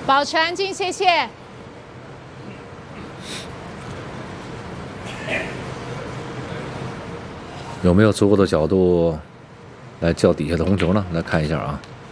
保持安静，谢谢。 有没有足够的角度来叫底下的红球呢？来看一下啊。